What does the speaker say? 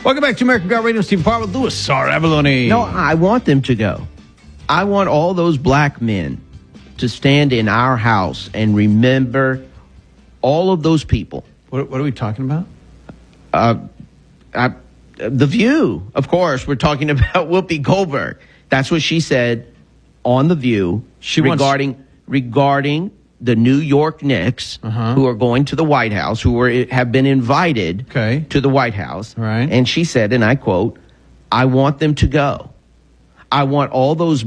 Welcome back to American Car Radio. Steve Parr with Louis R. Avalone. No, I want them to go. I want all those black men to stand in our house and remember all of those people. What are we talking about? The View, of course. We're talking about Whoopi Goldberg. That's what she said on The View regarding the New York Knicks, who are going to the White House, have been invited to the White House. Right. And she said, and I quote, "I want them to go. I want all those